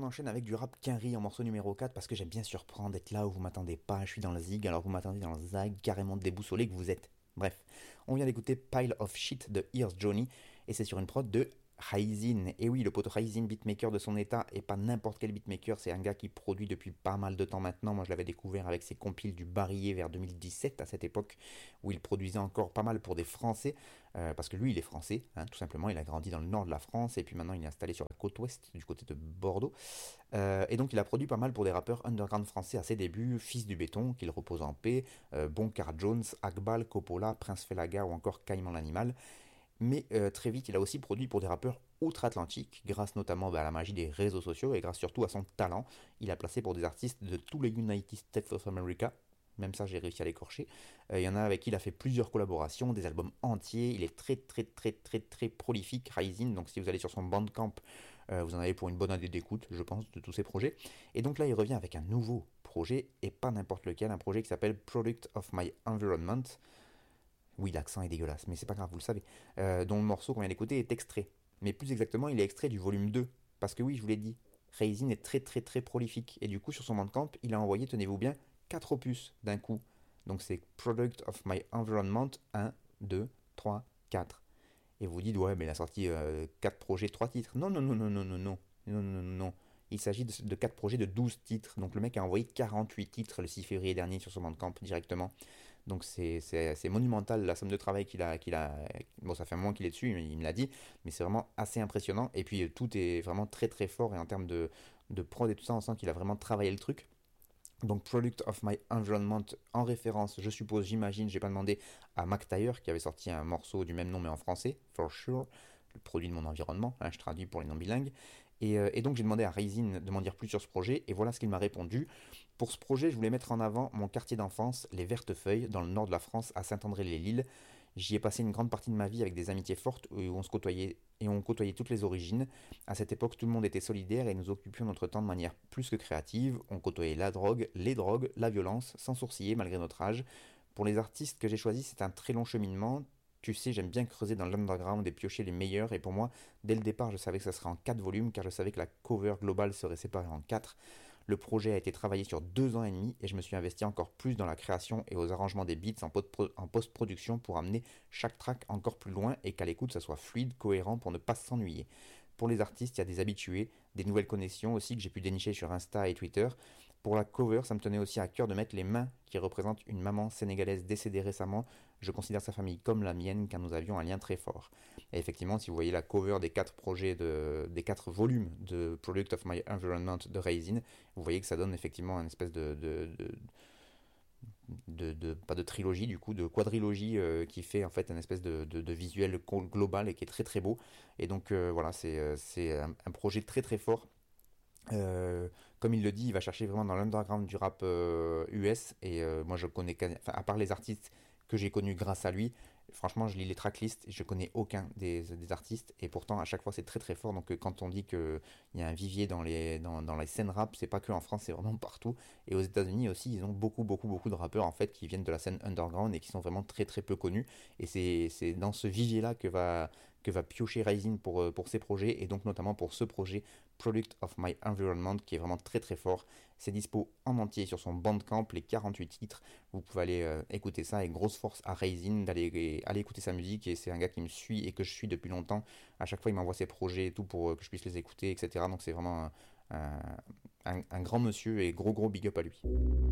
enchaîne avec du rap Quinry en morceau numéro 4 parce que j'aime bien surprendre, être là où vous m'attendez pas, je suis dans le zig alors vous m'attendez dans le zag, carrément déboussolé que vous êtes. Bref, on vient d'écouter Pile of Shit de Here's Johnny et c'est sur une prod de Raisin. Et oui, le poteau Raisin, beatmaker de son état, et pas n'importe quel beatmaker, c'est un gars qui produit depuis pas mal de temps maintenant. Moi je l'avais découvert avec ses compiles du Barillet vers 2017, à cette époque où il produisait encore pas mal pour des Français, parce que lui il est français, hein, tout simplement, il a grandi dans le nord de la France et puis maintenant il est installé sur la côte ouest, du côté de Bordeaux. Et donc il a produit pas mal pour des rappeurs underground français à ses débuts, Fils du Béton, qu'il repose en paix, Bonkar Jones, Akbal, Coppola, Prince Felaga ou encore Caïman l'Animal. Mais très vite, il a aussi produit pour des rappeurs outre-Atlantique, grâce notamment à la magie des réseaux sociaux et grâce surtout à son talent. Il a placé pour des artistes de tous les United States of America. Même ça, j'ai réussi à l'écorcher. Il y en a avec qui il a fait plusieurs collaborations, des albums entiers. Il est très prolifique, Raisin. Donc si vous allez sur son Bandcamp, vous en avez pour une bonne année d'écoute, je pense, de tous ses projets. Et donc là, il revient avec un nouveau projet, et pas n'importe lequel, un projet qui s'appelle Product of My Environment. Oui, l'accent est dégueulasse, mais c'est pas grave, vous le savez. Dont le morceau qu'on vient d'écouter est extrait. Mais plus exactement, il est extrait du volume 2. Parce que oui, je vous l'ai dit, Raisin est très prolifique. Et du coup, sur son Bandcamp, il a envoyé, tenez-vous bien, 4 opus d'un coup. Donc c'est Product of My Environment 1, 2, 3, 4. Et vous dites, ouais, mais il a sorti 4 projets, 3 titres. Non. Il s'agit de 4 projets de 12 titres. Donc le mec a envoyé 48 titres le 6 février dernier sur son Bandcamp directement. Donc c'est monumental la somme de travail qu'il a. Bon, ça fait un moment qu'il est dessus, il me l'a dit, mais c'est vraiment assez impressionnant. Et puis tout est vraiment très fort. Et en termes de prod et tout ça, on sent qu'il a vraiment travaillé le truc. Donc Product of My Environment en référence, je suppose, j'imagine, j'ai pas demandé, à Mac Taylor qui avait sorti un morceau du même nom mais en français, For Sure, le produit de mon environnement, hein, je traduis pour les non bilingues. Et donc j'ai demandé à Raisin de m'en dire plus sur ce projet, et voilà ce qu'il m'a répondu. Pour ce projet, je voulais mettre en avant mon quartier d'enfance, les Vertefeuilles, dans le nord de la France, à Saint-André-les-Lilles. J'y ai passé une grande partie de ma vie avec des amitiés fortes où on se côtoyait et on côtoyait toutes les origines. À cette époque, tout le monde était solidaire et nous occupions notre temps de manière plus que créative. On côtoyait la drogue, les drogues, la violence, sans sourciller malgré notre âge. Pour les artistes que j'ai choisis, c'est un très long cheminement. Tu sais, j'aime bien creuser dans l'underground et piocher les meilleurs, et pour moi, dès le départ, je savais que ça serait en 4 volumes, car je savais que la cover globale serait séparée en 4. Le projet a été travaillé sur 2 ans et demi, et je me suis investi encore plus dans la création et aux arrangements des beats en post-production pour amener chaque track encore plus loin, et qu'à l'écoute, ça soit fluide, cohérent, pour ne pas s'ennuyer. Pour les artistes, il y a des habitués, des nouvelles connexions aussi que j'ai pu dénicher sur Insta et Twitter. Pour la cover, ça me tenait aussi à cœur de mettre les mains qui représentent une maman sénégalaise décédée récemment. Je considère sa famille comme la mienne car nous avions un lien très fort. Et effectivement, si vous voyez la cover des 4 projets, des 4 volumes de Product of My Environment de Raisin, vous voyez que ça donne effectivement une espèce pas de trilogie du coup, de quadrilogie qui fait en fait un espèce de visuel global et qui est très beau. Et donc voilà, c'est un projet très fort. Comme il le dit, il va chercher vraiment dans l'underground du rap US, et moi je connais, enfin, à part les artistes que j'ai connus grâce à lui, franchement je lis les tracklists et je connais aucun des artistes, et pourtant à chaque fois c'est très fort. Donc quand on dit qu'il y a un vivier dans les scènes rap, c'est pas que en France, c'est vraiment partout. Et aux États-Unis aussi, ils ont beaucoup de rappeurs en fait qui viennent de la scène underground et qui sont vraiment très peu connus, et c'est dans ce vivier là que va piocher Raisin pour ses projets, et donc notamment pour ce projet Product of My Environment qui est vraiment très fort. C'est dispo en entier sur son Bandcamp, les 48 titres. Vous pouvez aller écouter ça, et grosse force à Raisin d'aller écouter sa musique. Et c'est un gars qui me suit et que je suis depuis longtemps. À chaque fois, il m'envoie ses projets et tout pour que je puisse les écouter, etc. Donc c'est vraiment un grand monsieur, et gros big up à lui.